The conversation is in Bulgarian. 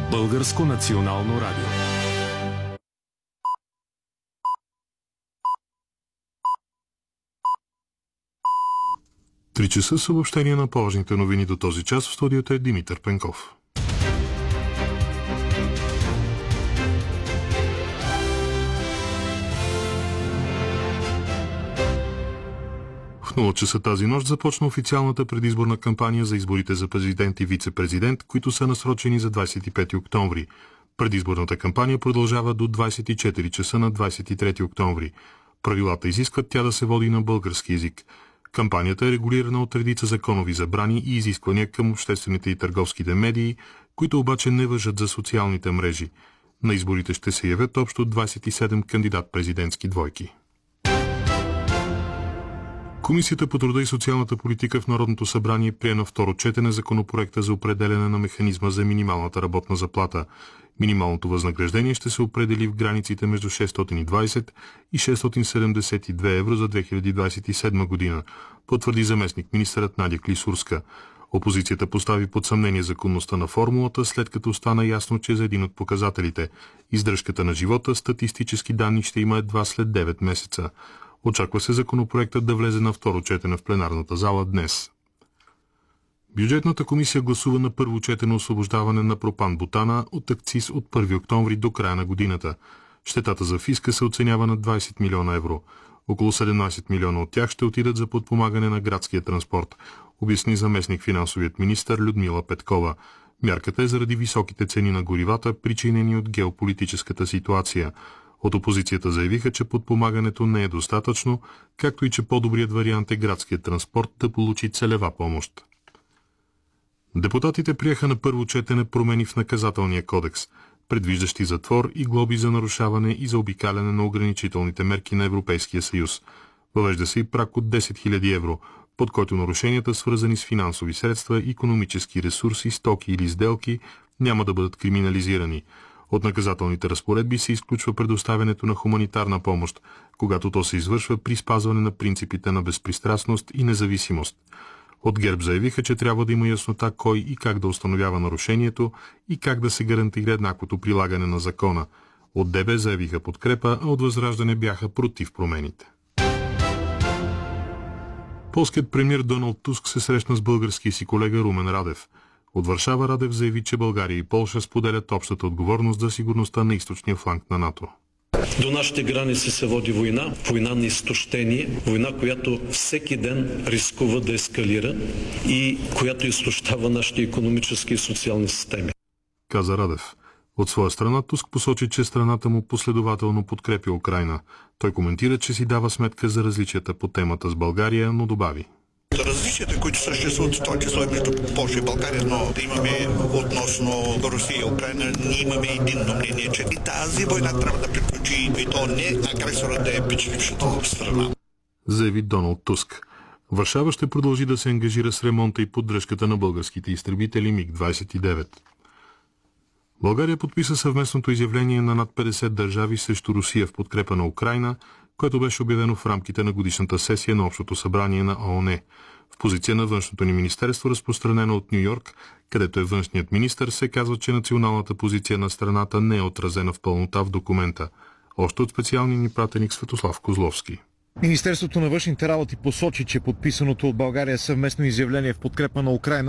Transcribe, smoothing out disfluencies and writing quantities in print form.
Българско национално радио. Три часа съобщение на по-важните новини до този час. В студиото е Димитър Пенков. В 0 часа тази нощ започна официалната предизборна кампания за изборите за президент и вице-президент, които са насрочени за 25 октомври. Предизборната кампания продължава до 24 часа на 23 октомври. Правилата изискват тя да се води на български език. Кампанията е регулирана от редица законови забрани и изисквания към обществените и търговските медии, които обаче не важат за социалните мрежи. На изборите ще се явят общо 27 кандидат-президентски двойки. Комисията по труда и социалната политика в Народното събрание прие на второ четене законопроекта за определяне на механизма за минималната работна заплата. Минималното възнаграждение ще се определи в границите между 620 и 672 евро за 2027 година, потвърди заместник-министърът Надя Клисурска. Опозицията постави под съмнение законността на формулата, след като стана ясно, че за един от показателите – издръжката на живота, статистически данни ще има едва след 9 месеца. Очаква се законопроектът да влезе на второ четене в пленарната зала днес. Бюджетната комисия гласува на първо четене освобождаване на пропан-бутана от акциз от 1 октомври до края на годината. Щетата за фиска се оценява на 20 милиона евро. Около 17 милиона от тях ще отидат за подпомагане на градския транспорт, обясни заместник финансовият министър Людмила Петкова. Мярката е заради високите цени на горивата, причинени от геополитическата ситуация. От опозицията заявиха, че подпомагането не е достатъчно, както и че по-добрият вариант е градският транспорт да получи целева помощ. Депутатите приеха на първо четене промени в наказателния кодекс, предвиждащи затвор и глоби за нарушаване и заобикаляне на ограничителните мерки на Европейския съюз. Въвежда се и праг от 10 000 евро, под който нарушенията, свързани с финансови средства, икономически ресурси, стоки или сделки, няма да бъдат криминализирани. От наказателните разпоредби се изключва предоставянето на хуманитарна помощ, когато то се извършва при спазване на принципите на безпристрастност и независимост. От ГЕРБ заявиха, че трябва да има яснота кой и как да установява нарушението и как да се гарантира еднаквото прилагане на закона. От ДБ заявиха подкрепа, а от Възраждане бяха против промените. Полският премиер Доналд Туск се срещна с българския си колега Румен Радев. От Варшава Радев заяви, че България и Полша споделят общата отговорност за сигурността на източния фланг на НАТО. До нашите граници се води война, война на изтощение, война, която всеки ден рискува да ескалира и която изтощава нашите икономически и социални системи. Каза Радев. От своя страна Туск посочи, че страната му последователно подкрепя Украйна. Той коментира, че си дава сметка за различията по темата с България, но добави: различията, които съществуват в това число между Полша и България, но да имаме относно Русия и Украйна, ние имаме единно мнение, че и тази война трябва да приключи и то не агресора да е печелившата страна. Заяви Доналд Туск. Варшава ще продължи да се ангажира с ремонта и поддръжката на българските изтребители МиГ-29. България подписа съвместното изявление на над 50 държави срещу Русия в подкрепа на Украйна, което беше обявено в рамките на годишната сесия на Общото събрание на ООН. В позиция на външното ни министерство, разпространено от Ню Йорк, където е външният министър, се казва, че националната позиция на страната не е отразена в пълнота в документа. Още от специалния ни пратеник Светослав Козловски. Министерството на външните работи посочи, че подписаното от България съвместно изявление в подкрепа на Украйна